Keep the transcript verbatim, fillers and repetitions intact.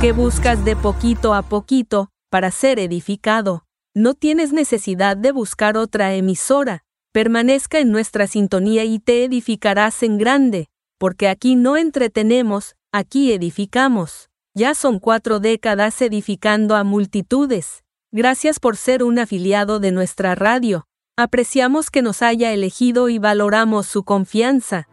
qué buscas de poquito a poquito para ser edificado? No tienes necesidad de buscar otra emisora. Permanezca en nuestra sintonía y te edificarás en grande, porque aquí no entretenemos, aquí edificamos. Ya son cuatro décadas edificando a multitudes. Gracias por ser un afiliado de nuestra radio. Apreciamos que nos haya elegido y valoramos su confianza.